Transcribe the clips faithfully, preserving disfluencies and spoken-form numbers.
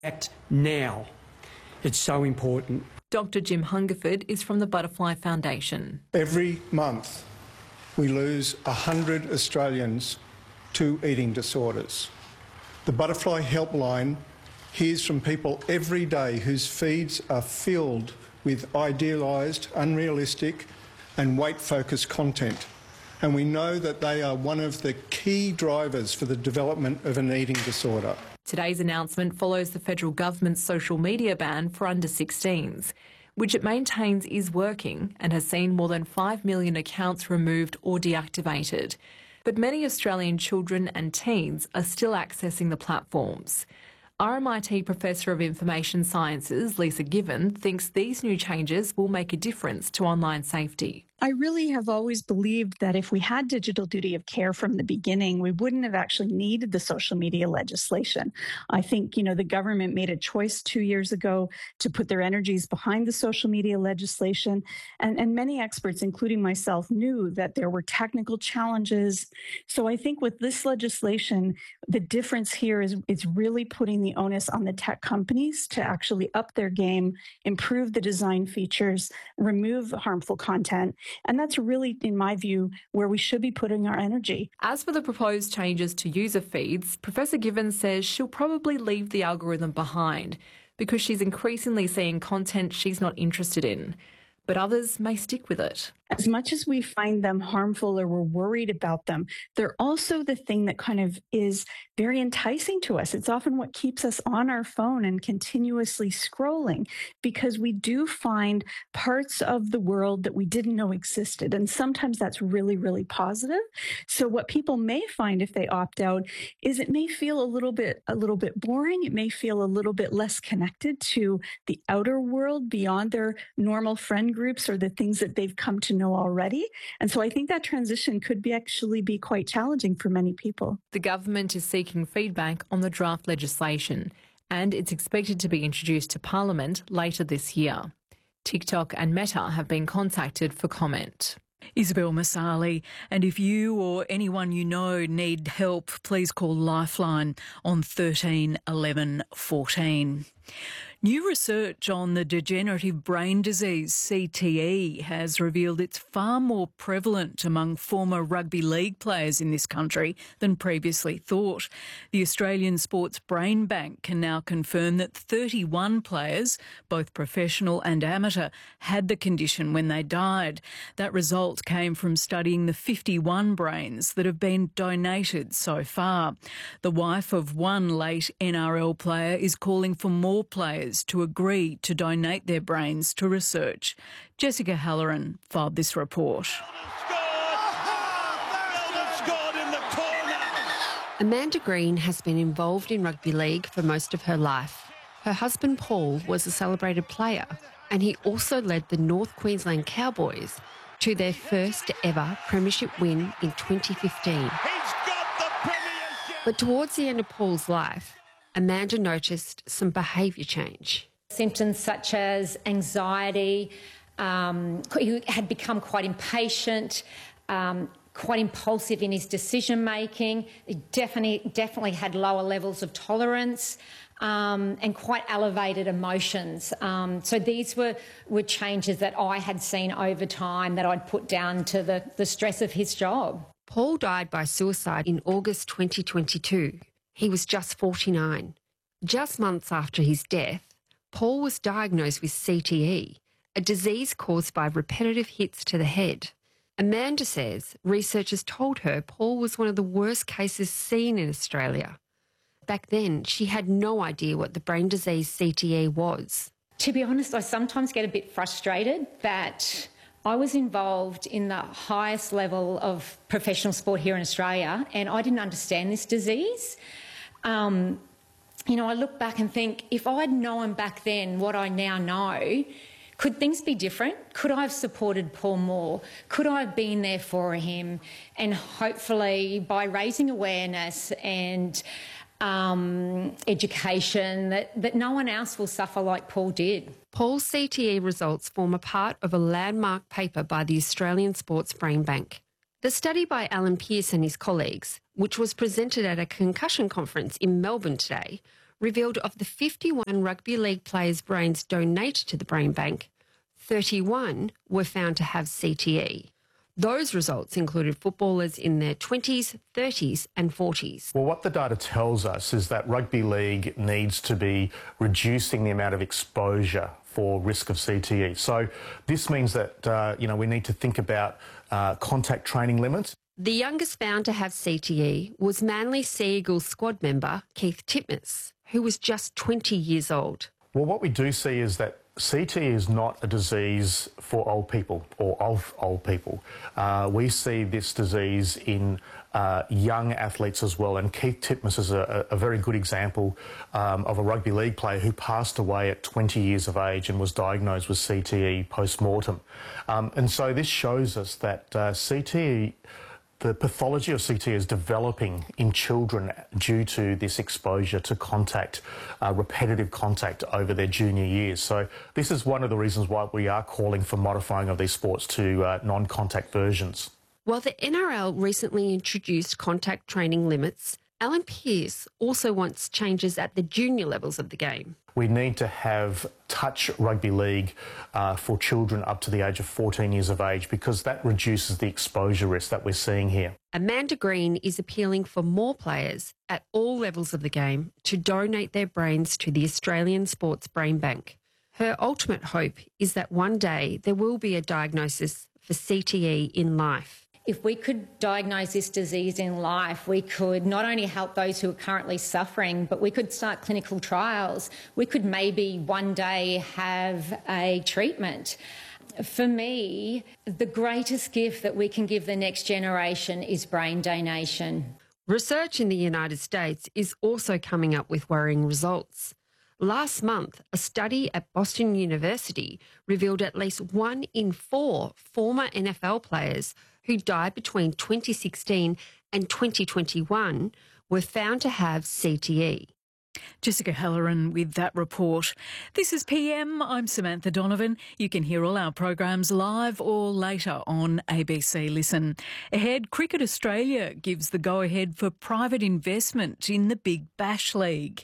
Act now. It's so important. Doctor Jim Hungerford is from the Butterfly Foundation. Every month we lose one hundred Australians to eating disorders. The Butterfly Helpline hears from people every day whose feeds are filled with idealised, unrealistic and weight-focused content. And we know that they are one of the key drivers for the development of an eating disorder. Today's announcement follows the federal government's social media ban for under sixteens, which it maintains is working and has seen more than five million accounts removed or deactivated. But many Australian children and teens are still accessing the platforms. R M I T Professor of Information Sciences, Lisa Given, thinks these new changes will make a difference to online safety. I really have always believed that if we had digital duty of care from the beginning, we wouldn't have actually needed the social media legislation. I think, you know, the government made a choice two years ago to put their energies behind the social media legislation. And, and many experts, including myself, knew that there were technical challenges. So I think with this legislation, the difference here is it's really putting the onus on the tech companies to actually up their game, improve the design features, remove harmful content. And that's really, in my view, where we should be putting our energy. As for the proposed changes to user feeds, Professor Given says she'll probably leave the algorithm behind because she's increasingly seeing content she's not interested in. But others may stick with it. As much as we find them harmful or we're worried about them, they're also the thing that kind of is very enticing to us. It's often what keeps us on our phone and continuously scrolling because we do find parts of the world that we didn't know existed. And sometimes that's really, really positive. So what people may find if they opt out is it may feel a little bit, a little bit boring. It may feel a little bit less connected to the outer world beyond their normal friend groups or the things that they've come to know already. And so I think that transition could be actually be quite challenging for many people. The government is seeking feedback on the draft legislation, and it's expected to be introduced to Parliament later this year. TikTok and Meta have been contacted for comment. Isabel Masali, and if you or anyone you know need help, please call Lifeline on thirteen eleven fourteen. New research on the degenerative brain disease C T E has revealed it's far more prevalent among former rugby league players in this country than previously thought. The Australian Sports Brain Bank can now confirm that thirty-one players, both professional and amateur, had the condition when they died. That result came from studying the fifty-one brains that have been donated so far. The wife of one late N R L player is calling for more players to agree to donate their brains to research. Jessica Halloran filed this report. Amanda Green has been involved in rugby league for most of her life. Her husband Paul was a celebrated player, and he also led the North Queensland Cowboys to their first ever premiership win in twenty fifteen. But towards the end of Paul's life, Amanda noticed some behaviour change. Symptoms such as anxiety, um, he had become quite impatient, um, quite impulsive in his decision-making. He definitely, definitely had lower levels of tolerance um, and quite elevated emotions. Um, so these were, were changes that I had seen over time that I'd put down to the, the stress of his job. Paul died by suicide in August twenty twenty-two. He was just forty-nine. Just months after his death, Paul was diagnosed with C T E, a disease caused by repetitive hits to the head. Amanda says researchers told her Paul was one of the worst cases seen in Australia. Back then, she had no idea what the brain disease C T E was. To be honest, I sometimes get a bit frustrated that I was involved in the highest level of professional sport here in Australia and I didn't understand this disease. Um, you know, I look back and think, if I'd known back then what I now know, could things be different? Could I have supported Paul more? Could I have been there for him? And hopefully by raising awareness and um, education that, that no one else will suffer like Paul did. Paul's C T E results form a part of a landmark paper by the Australian Sports Brain Bank. The study by Alan Pearce and his colleagues, which was presented at a concussion conference in Melbourne today, revealed of the fifty-one rugby league players' brains donated to the brain bank, thirty-one were found to have C T E. Those results included footballers in their twenties, thirties and forties. Well, what the data tells us is that rugby league needs to be reducing the amount of exposure for risk of C T E. So this means that, uh, you know, we need to think about uh, contact training limits. The youngest found to have C T E was Manly Sea Eagles squad member Keith Titmus, who was just twenty years old. Well, what we do see is that C T E is not a disease for old people or of old people. Uh, we see this disease in uh, young athletes as well, and Keith Titmus is a, a very good example um, of a rugby league player who passed away at twenty years of age and was diagnosed with C T E post-mortem. Um, and so this shows us that uh, C T E, the pathology of C T E is developing in children due to this exposure to contact, uh, repetitive contact over their junior years. So this is one of the reasons why we are calling for modifying of these sports to uh, non-contact versions. While the N R L recently introduced contact training limits, Alan Pearce also wants changes at the junior levels of the game. We need to have touch rugby league uh, for children up to the age of fourteen years of age, because that reduces the exposure risk that we're seeing here. Amanda Green is appealing for more players at all levels of the game to donate their brains to the Australian Sports Brain Bank. Her ultimate hope is that one day there will be a diagnosis for C T E in life. If we could diagnose this disease in life, we could not only help those who are currently suffering, but we could start clinical trials. We could maybe one day have a treatment. For me, the greatest gift that we can give the next generation is brain donation. Research in the United States is also coming up with worrying results. Last month, a study at Boston University revealed at least one in four former N F L players who died between twenty sixteen and twenty twenty-one were found to have C T E. Jessica Halloran with that report. This is P M. I'm Samantha Donovan. You can hear all our programs live or later on A B C Listen. Ahead, Cricket Australia gives the go-ahead for private investment in the Big Bash League.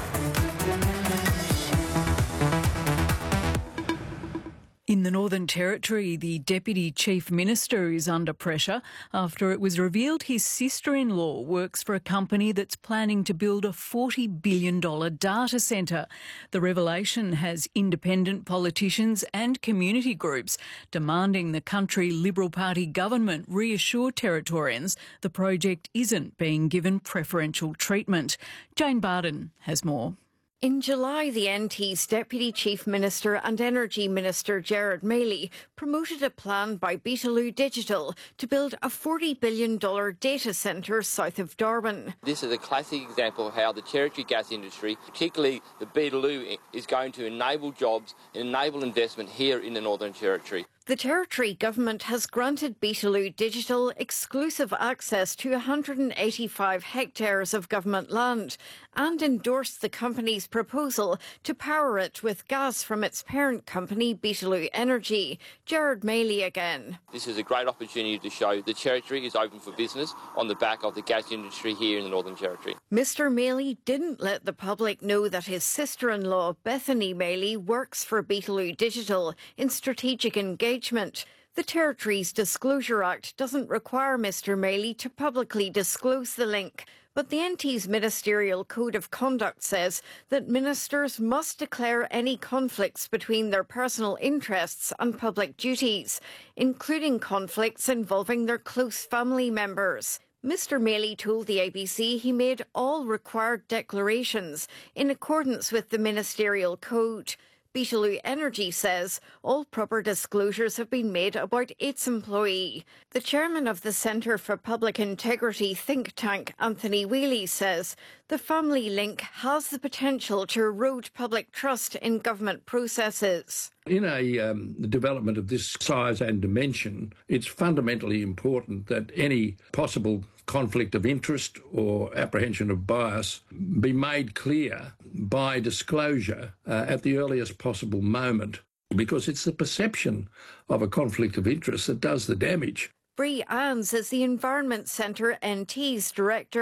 In the Northern Territory, the Deputy Chief Minister is under pressure after it was revealed his sister-in-law works for a company that's planning to build a forty billion dollars data centre. The revelation has independent politicians and community groups demanding the country Liberal Party government reassure Territorians the project isn't being given preferential treatment. Jane Barden has more. In July, the N T's Deputy Chief Minister and Energy Minister Gerard Maley promoted a plan by Beetaloo Digital to build a forty billion dollars data centre south of Darwin. This is a classic example of how the Territory gas industry, particularly the Beetaloo, is going to enable jobs and enable investment here in the Northern Territory. The Territory Government has granted Beetaloo Digital exclusive access to one hundred eighty-five hectares of government land and endorsed the company's proposal to power it with gas from its parent company, Beetaloo Energy. Gerard Maley again. This is a great opportunity to show the Territory is open for business on the back of the gas industry here in the Northern Territory. Mister Maley didn't let the public know that his sister-in-law, Bethany Maley, works for Beetaloo Digital in strategic engagement. The Territory's Disclosure Act doesn't require Mister Maley to publicly disclose the link, but the N T's Ministerial Code of Conduct says that ministers must declare any conflicts between their personal interests and public duties, including conflicts involving their close family members. Mister Maley told the A B C he made all required declarations in accordance with the Ministerial Code. Beetaloo Energy says all proper disclosures have been made about its employee. The chairman of the Centre for Public Integrity think tank, Anthony Wheely, says the family link has the potential to erode public trust in government processes. In a um, development of this size and dimension, it's fundamentally important that any possible conflict of interest or apprehension of bias be made clear by disclosure uh, at the earliest possible moment, because it's the perception of a conflict of interest that does the damage. Bree Ann's is the Environment Centre N T's director.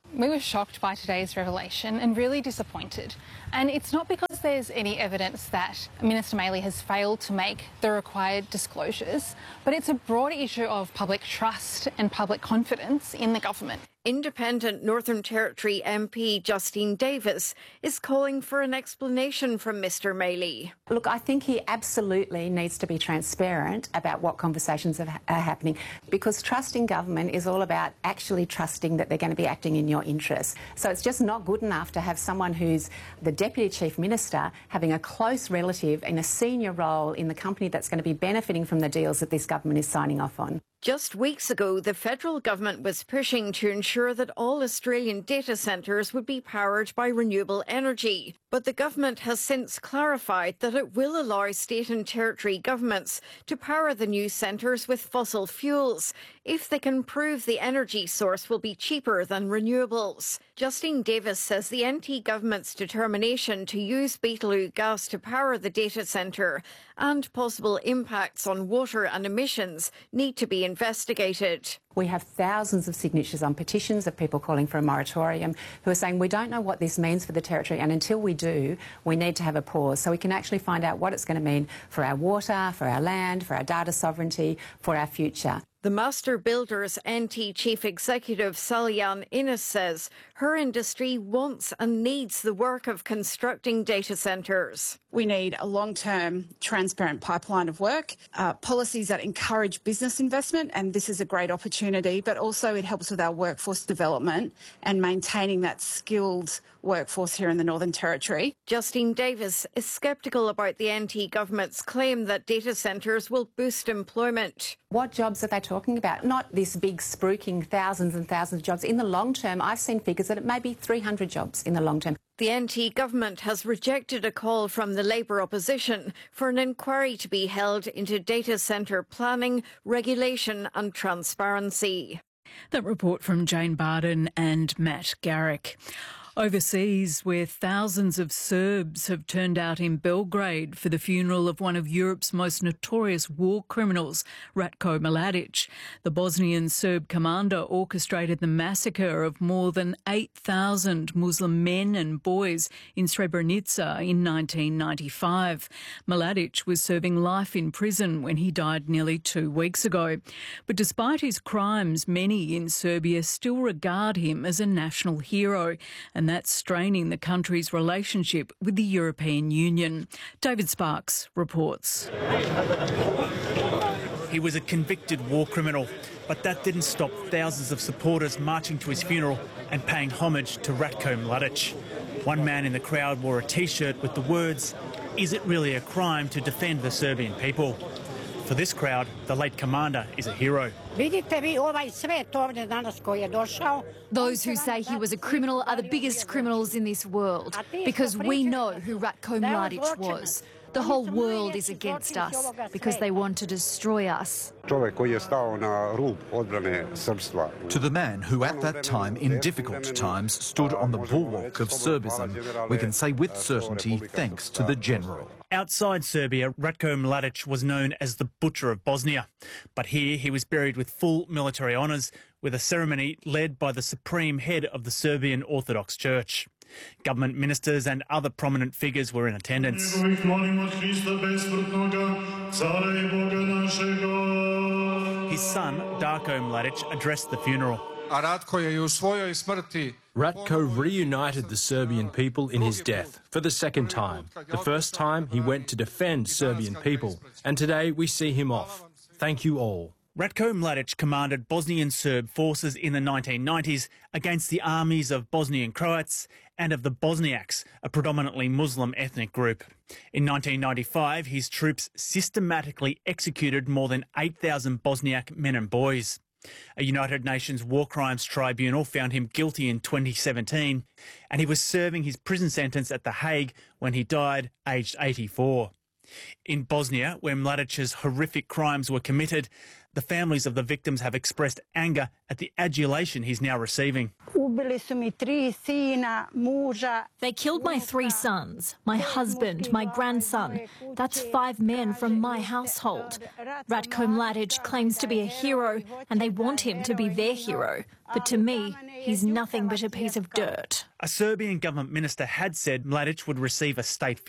We were shocked by today's revelation and really disappointed. And it's not because there's any evidence that Minister Maley has failed to make the required disclosures, but it's a broad issue of public trust and public confidence in the government. Independent Northern Territory M P Justine Davis is calling for an explanation from Mr Maley. Look, I think he absolutely needs to be transparent about what conversations are, are happening, because trust in government is all about actually trusting that they're going to be acting in your interests. So it's just not good enough to have someone who's the Deputy Chief Minister having a close relative in a senior role in the company that's going to be benefiting from the deals that this government is signing off on. Just weeks ago, the federal government was pushing to ensure that all Australian data centres would be powered by renewable energy. But the government has since clarified that it will allow state and territory governments to power the new centres with fossil fuels if they can prove the energy source will be cheaper than renewables. Justine Davis says the N T government's determination to use Beetaloo gas to power the data centre and possible impacts on water and emissions need to be investigated. We have thousands of signatures on petitions of people calling for a moratorium who are saying we don't know what this means for the territory, and until we do, we need to have a pause so we can actually find out what it's going to mean for our water, for our land, for our data sovereignty, for our future. The Master Builders N T Chief Executive Salyan Innes says her industry wants and needs the work of constructing data centres. We need a long-term, transparent pipeline of work, uh, policies that encourage business investment, and this is a great opportunity, but also it helps with our workforce development and maintaining that skilled workforce here in the Northern Territory. Justine Davis is sceptical about the N T government's claim that data centres will boost employment. What jobs are they talking about? Not this big spruiking thousands and thousands of jobs. In the long term, I've seen figures that it may be three hundred jobs in the long term. The N T government has rejected a call from the Labor opposition for an inquiry to be held into data centre planning, regulation and transparency. That report from Jane Barden and Matt Garrick. Overseas, where thousands of Serbs have turned out in Belgrade for the funeral of one of Europe's most notorious war criminals, Ratko Mladic. The Bosnian Serb commander orchestrated the massacre of more than eight thousand Muslim men and boys in Srebrenica in nineteen ninety-five. Mladic was serving life in prison when he died nearly two weeks ago. But despite his crimes, many in Serbia still regard him as a national hero, and that's straining the country's relationship with the European Union. David Sparks reports. He was a convicted war criminal, but that didn't stop thousands of supporters marching to his funeral and paying homage to Ratko Mladic. One man in the crowd wore a T-shirt with the words, "Is it really a crime to defend the Serbian people?" For this crowd, the late commander is a hero. Those who say he was a criminal are the biggest criminals in this world, because we know who Ratko Mladic was. The whole world is against us because they want to destroy us. To the man who at that time, in difficult times, stood on the bulwark of Serbism, we can say with certainty thanks to the general. Outside Serbia, Ratko Mladic was known as the Butcher of Bosnia. But here he was buried with full military honours, with a ceremony led by the supreme head of the Serbian Orthodox Church. Government ministers and other prominent figures were in attendance. His son, Darko Mladic, addressed the funeral. Ratko reunited the Serbian people in his death for the second time. The first time he went to defend Serbian people, and today we see him off. Thank you all. Ratko Mladic commanded Bosnian Serb forces in the nineteen nineties against the armies of Bosnian Croats and of the Bosniaks, a predominantly Muslim ethnic group. In nineteen ninety-five, his troops systematically executed more than eight thousand Bosniak men and boys. A United Nations War Crimes Tribunal found him guilty in twenty seventeen, and he was serving his prison sentence at The Hague when he died, aged eighty-four. In Bosnia, where Mladic's horrific crimes were committed, The families of the victims have expressed anger at the adulation he's now receiving. They killed my three sons, my husband, my grandson. That's five men from my household. Ratko Mladic claims to be a hero and they want him to be their hero. But to me, he's nothing but a piece of dirt. A Serbian government minister had said Mladic would receive a state